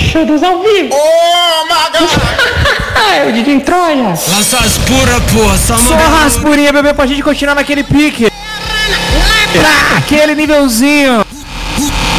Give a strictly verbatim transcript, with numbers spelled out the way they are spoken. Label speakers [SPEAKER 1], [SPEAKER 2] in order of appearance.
[SPEAKER 1] Bichudos ao vivo.
[SPEAKER 2] Ô, Magal!
[SPEAKER 1] É o Didi Troia.
[SPEAKER 3] Lança as pura, porra. Só
[SPEAKER 4] Só raspurinha, bebê, pra gente continuar naquele pique. Aquele nívelzinho.